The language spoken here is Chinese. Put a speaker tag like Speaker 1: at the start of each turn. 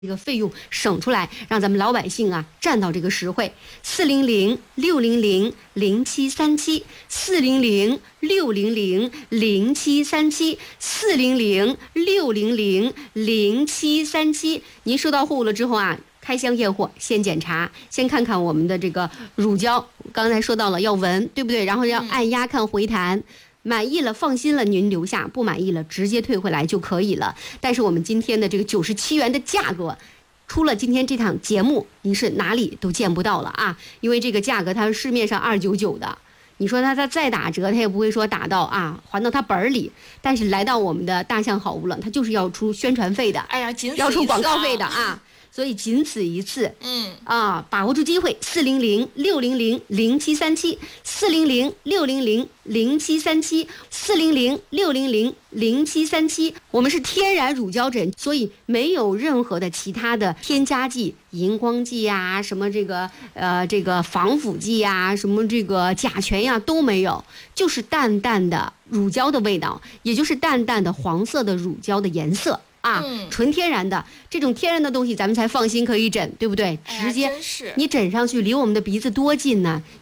Speaker 1: 这个费用省出来，让咱们老百姓啊占到这个实惠。400-600-0737，400-600-0737，400-600-0737。您收到货物了之后啊，开箱验货，先检查，先看看我们的这个乳胶，刚才说到了要闻，对不对？然后要按压看回弹。满意了放心了您留下，不满意了直接退回来就可以了。但是我们今天的这个97元的价格，除了今天这场节目您是哪里都见不到了啊，因为这个价格它是市面上299的，你说它再打折它也不会说打到啊还到它本里，但是来到我们的大象好物了，它就是要出宣传费的，
Speaker 2: 哎呀，仅此一次
Speaker 1: 要出广告费的啊。所以仅此一次，把握住机会，400-600-0737，400-600-0737，400-600-0737，我们是天然乳胶枕，所以没有任何的其他的添加剂、荧光剂啊，什么这个防腐剂啊，什么这个甲醛呀都没有，就是淡淡的乳胶的味道，也就是淡淡的黄色的乳胶的颜色。纯天然的这种天然的东西，咱们才放心可以枕，对不对？直接你枕上去，离我们的鼻子多近呢？